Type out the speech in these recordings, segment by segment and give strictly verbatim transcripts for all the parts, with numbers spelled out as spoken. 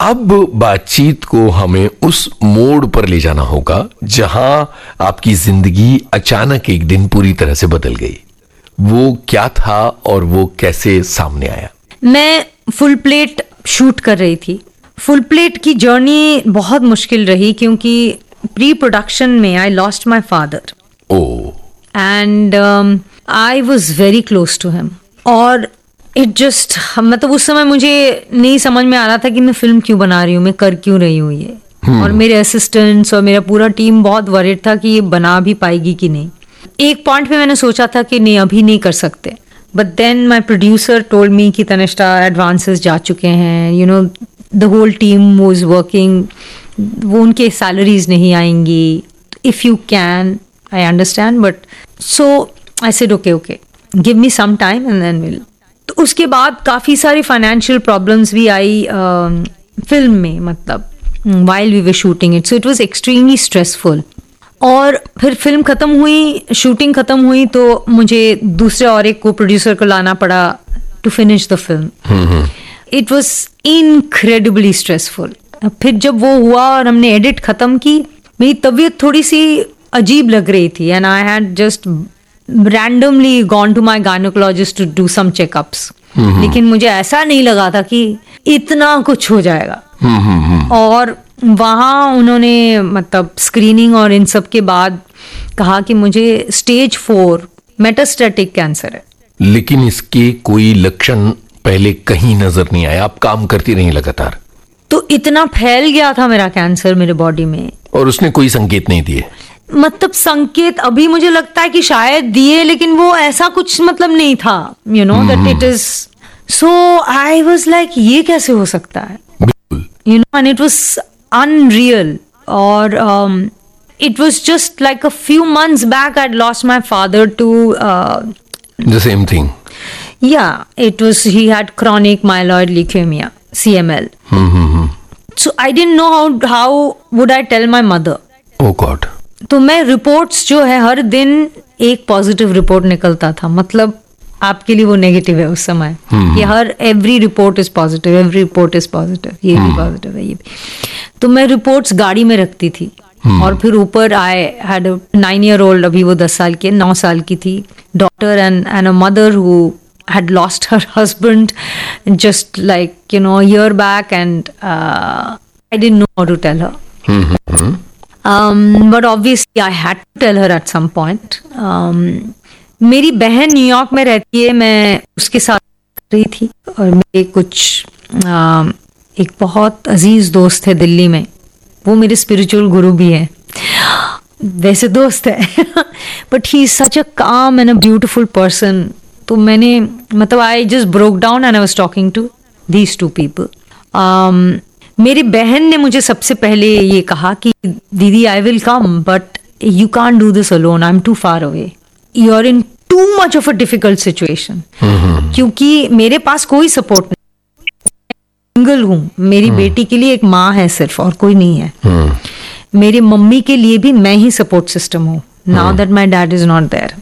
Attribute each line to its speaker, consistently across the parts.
Speaker 1: अब बातचीत को हमें उस मोड़ पर ले जाना होगा जहां आपकी जिंदगी अचानक एक दिन पूरी तरह से बदल गई। वो क्या था और वो कैसे सामने आया?
Speaker 2: मैं फुल प्लेट शूट कर रही थी। फुल प्लेट की जर्नी बहुत मुश्किल रही क्योंकि प्री प्रोडक्शन में I lost my father and I was very close to him. और इट जस्ट मतलब उस समय मुझे नहीं समझ में आ रहा था कि मैं फिल्म क्यों बना रही हूँ, मैं कर क्यों रही हूँ ये। hmm. और मेरे असिस्टेंट्स और मेरा पूरा टीम बहुत वरीड था कि ये बना भी पाएगी कि नहीं। एक पॉइंट पे मैंने सोचा था कि नहीं अभी नहीं कर सकते, but then my producer told me कि तनिष्ठा एडवांसेस जा चुके हैं, you know the whole team was working, वो उनके सैलरीज नहीं आएंगी, if you can I understand but so I said okay okay give me some time and then will. तो उसके बाद काफ़ी सारी फाइनेंशियल प्रॉब्लम्स भी आई फिल्म में, मतलब while we were shooting it, so it was extremely stressful. और फिर फिल्म ख़त्म हुई, शूटिंग ख़त्म हुई तो मुझे दूसरे और एक को प्रोड्यूसर को लाना पड़ा to finish the film. It was incredibly stressful. फिर जब वो हुआ और हमने एडिट ख़त्म की, मेरी तबीयत थोड़ी सी अजीब लग रही थी and I had just randomly gone to my gynaecologist to do some checkups. लेकिन मुझे ऐसा नहीं लगा था कि इतना कुछ हो जाएगा। और वहाँ उन्होंने मतलब स्क्रीनिंग और इन सब के बाद कहा कि मुझे स्टेज फोर मेटास्टेटिक कैंसर है।
Speaker 1: लेकिन इसके कोई लक्षण पहले कहीं नजर नहीं आया, आप काम करती रही लगातार?
Speaker 2: तो इतना फैल गया था मेरा कैंसर मेरे बॉडी में। और
Speaker 1: उसने कोई संकेत नहीं दिए?
Speaker 2: मतलब संकेत अभी मुझे लगता है कि शायद दिए, लेकिन वो ऐसा कुछ मतलब नहीं था, you know that it is. So I was like ये कैसे हो सकता है, you know, and it was unreal. और it was just like a few months back I had lost my father to
Speaker 1: the same thing.
Speaker 2: Yeah, it was, he had chronic myeloid leukemia, C M L.
Speaker 1: Mm-hmm.
Speaker 2: So I didn't know how how would I tell my mother.
Speaker 1: Oh God.
Speaker 2: तो मैं reports जो है हर दिन एक positive report निकलता था, मतलब आपके लिए वो नेगेटिव है उस समय। mm-hmm. कि हर every report is positive, every report is positive, ये भी पॉजिटिव है, ये भी। तो मैं रिपोर्ट्स गाड़ी में रखती थी। hmm. और फिर ऊपर I had nine year old, अभी वो दस साल की, नौ साल की थी, daughter and and a mother who had lost her husband just like, you know, a year back, and uh, I didn't know how to tell her.
Speaker 1: Mm-hmm.
Speaker 2: Um, but obviously I had to tell her at some point. Um, मेरी बहन New York में रहती है, मैं उसके साथ रही थी, और मेरे कुछ uh, एक बहुत अजीज दोस्त है दिल्ली में, वो मेरे स्पिरिचुअल गुरु भी हैं, वैसे दोस्त है but he is such a calm and a beautiful person. तो मैंने मतलब I just broke down and I was talking to these two people. मेरी बहन ने मुझे सबसे पहले ये कहा कि दीदी I will come but you can't do this alone, I am to far away, you are in too much of a difficult situation. क्योंकि मेरे पास कोई सपोर्ट नहीं, सिंगल हूँ, मेरी hmm. बेटी के लिए एक माँ है सिर्फ, और कोई नहीं है। hmm. मेरी मम्मी के लिए भी मैं ही सपोर्ट सिस्टम हूँ now that my dad is not there.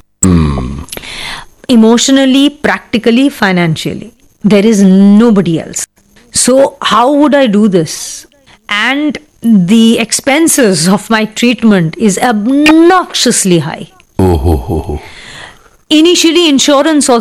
Speaker 2: Emotionally, practically, financially, there is nobody else. So how would I do this? And the expenses of my treatment is obnoxiously high.
Speaker 1: Oh, oh, oh, oh.
Speaker 2: Initially, insurance also